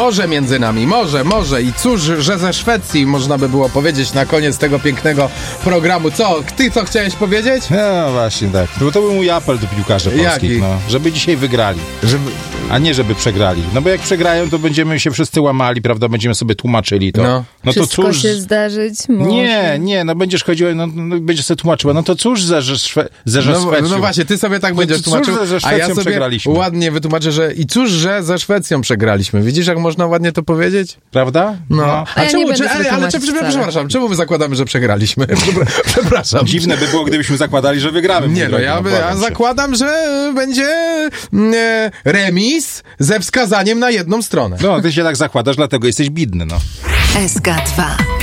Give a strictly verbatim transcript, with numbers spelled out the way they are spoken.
Może między nami, może, może. I cóż, że ze Szwecji można by było powiedzieć na koniec tego pięknego programu. Co? Ty co chciałeś powiedzieć? No właśnie tak. No bo to był mój apel do piłkarzy polskich, Jaki? no. Żeby dzisiaj wygrali. Żeby... A nie, żeby przegrali. No bo jak przegrają, to będziemy się wszyscy łamali, prawda? Będziemy sobie tłumaczyli to. No. No to Wszystko cóż... się zdarzyć może. Nie, nie, no będziesz chodziła, no, no będziesz sobie tłumaczyła. No to cóż ze, że Szwe... ze że No, Szwecją. no właśnie, ty sobie tak No będziesz to cóż, tłumaczył, że ze a Szwecją ja sobie przegraliśmy. ładnie wytłumaczę, że i cóż, że ze Szwecją przegraliśmy. Widzisz, jak można ładnie to powiedzieć? Prawda? No. A ja nie będę sobie ale, ale tłumaczyć czy, wcale. przepraszam, czemu my zakładamy, że przegraliśmy? Przepraszam. Dziwne by było, gdybyśmy zakładali, że wygramy. Nie, no ja, by, ja zakładam, że będzie e, remis ze wskazaniem na jedną stronę. No, ty się tak zakładasz, dlatego jesteś bidny, no. S K dwa.